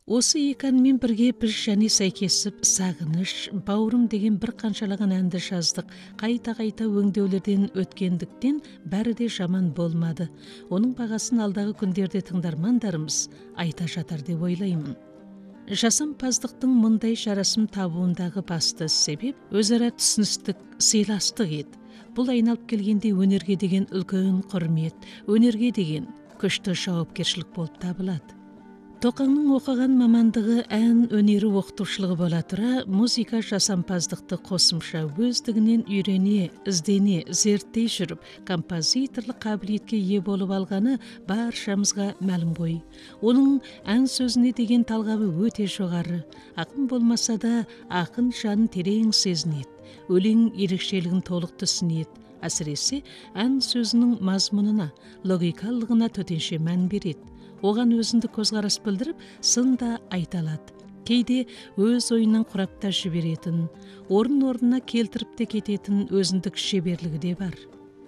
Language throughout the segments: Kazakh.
Осы екі әнмен бірге біз және сәйкесіп сағыныш, бауырым деген бір қаншалаған әнді жаздық. Қайта өңдеулерден өткендіктен бәрі де жаман болмады. Оның бағасын алдағы күндерде тыңдармандарымыз айта жатар деп ойлаймын. Жасампаздықтың мұндай жарасым табуындағы басты себеп өзара түсіністік, сыйластық еді. Бұл айналып келгенде өнерге деген үлкен құрмет, өнерге деген күшті жауапкершілік болып табылады. Тоқаңның оқыған мамандығы ән өнері оқытушылығы бола тұра, музыка жасампаздықты қосымша өздігінен үйрене, іздене, зерттей жүріп, композиторлық қабілетке ие болып алғаны баршамызға мәлім ғой. Оның ән сөзіне деген талғамы өте жоғары. Ақын болмаса да ақын жанын терең сезінеді, өлең ерекшелігін толық түсінеді. Әсіресе ән сөзінің мазмұнына, логикалығына төтенше мән береді. Оған өзіндік көзқарас білдіріп, сын да айта алады. Кейде өз ойынан құрап та жіберетін, орнына келтіріп те кететін өзіндік шеберлігі де бар.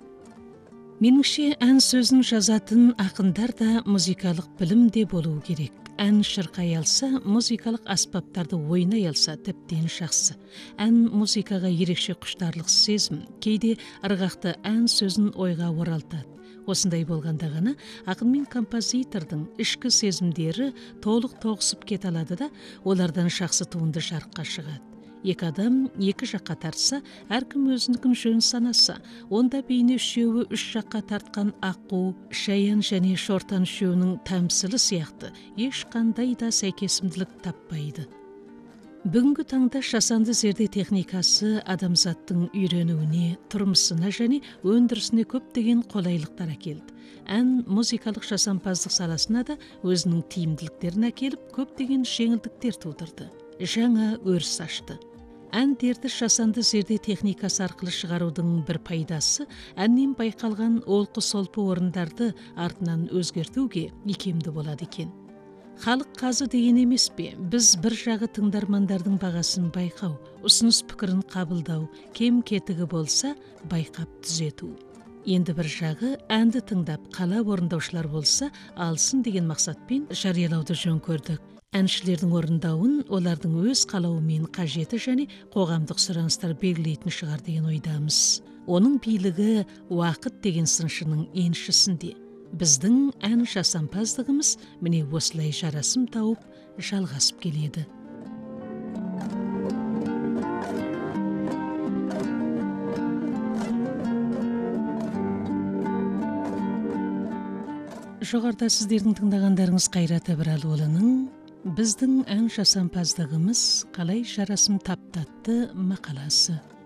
Меніңше, ән сөзін жазатын ақындар да музыкалық білім де болуы керек. Ән шырқай алса, музыкалық аспаптарды ойнай алса тіптен жақсы. Ән музыкаға ерекше құштарлық сезім, кейде ырғақты ән сөзін ойға оралтады. Осындай болғанда ғана ақын мен композитордың ішкі сезімдері толық тоғысып кете алады да, олардан жақсы туынды жарыққа шығады. Екі адам екі жаққа тартса, әркім өзінікін жөн санаса, онда бейне үшеуі үш жаққа тартқан аққу, шаян және шортан үшеуінің тәмсілі сияқты ешқандай да сәйкесімділік таппайды. Бүгінгі таңда жасанды зерде техникасы адамзаттың үйренуіне, тұрмысына және өндірісіне көптеген қолайлықтар әкелді. Ән музыкалық жасампаздық саласына да өзінің тиімділіктерін әкеліп, көптеген жеңілдіктер тудырды. Жаңа өріс ашты. Әндерді жасанды зерде техникасы арқылы шығарудың бір пайдасы, әннен байқалған олқы-солпы орындарды артынан өзгертуге икемді болады екен. Халық қазы деген емес пе? Біз бір жағы тыңдармандардың бағасын байқау, ұсыныс пікірін қабылдау, кем кетігі болса байқап түзету. Енді бір жағы әнді тыңдап қалап орындаушылар болса алсын деген мақсатпен жариялауды жөн көрдік. Әншілердің орындауын олардың өз қалауымен қажеті және қоғамдық сұраныстар белгілейтін шығар деген ойдамыз. Оның билігі уақыт деген сыншының еншісінде. Біздің ән жасампаздығымыз міне осылай жарасым тауып жалғасып келеді. Жоғарыда сіздердің тыңдағандарыңыз Қайрат Әбірәліұлының «Біздің ән жасампаздығымыз қалай жарасым таптатты» мақаласы.